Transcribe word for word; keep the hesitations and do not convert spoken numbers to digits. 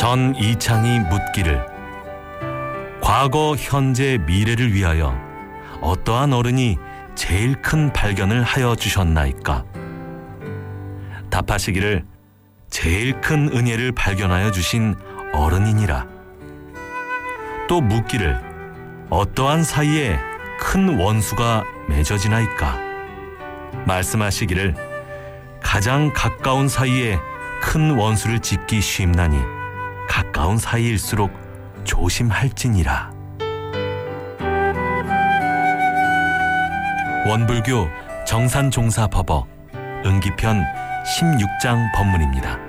전 이창이 묻기를 과거, 현재, 미래를 위하여 어떠한 어른이 제일 큰 발견을 하여 주셨나이까? 답하시기를 제일 큰 은혜를 발견하여 주신 어른이니라. 또 묻기를 어떠한 사이에 큰 원수가 맺어지나이까? 말씀하시기를 가장 가까운 사이에 큰 원수를 짓기 쉽나니 가까운 사이일수록 조심할지니라. 원불교 정산종사법어 응기편 십육 장 법문입니다.